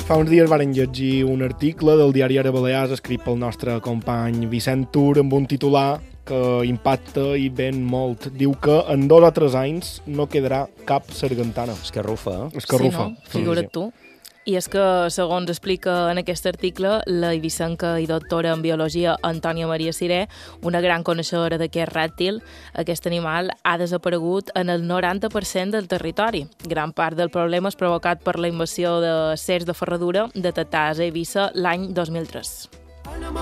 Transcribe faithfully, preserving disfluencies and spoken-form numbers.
Fa uns dies varen llegir un article del diari Ara Balears escrit pel nostre company Vicent Tur amb un titular que impacta i ben molt. Diu que en dos o tres anys no quedarà cap sargantana. Escarrufa, eh? Escarrufa. Sí, no? Figura't tu. I és que, segons explica en aquest article, la eivissenca i doctora en biologia Antònia Maria Siré, una gran coneixedora d'aquest rèptil, aquest animal ha desaparegut en el noranta per cent del territori. Gran part del problema és provocat per la invasió de cercs de ferradura detectats a Eivissa l'any dos mil tres.